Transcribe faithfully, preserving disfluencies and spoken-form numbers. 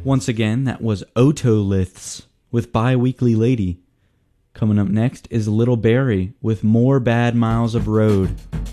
Once again, that was Otoliths with Bi-Weekly Lady. Coming up next is Little Barry with More Bad Miles of Road.